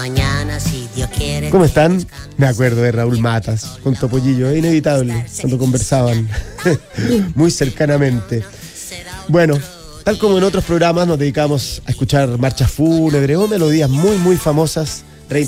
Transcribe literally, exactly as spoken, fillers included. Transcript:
Mañana, si Dios quiere. ¿Cómo están? Me acuerdo de Raúl Matas con Topollillo, es inevitable, cuando conversaban muy cercanamente. Bueno, tal como en otros programas nos dedicamos a escuchar marchas fúnebres o melodías muy muy famosas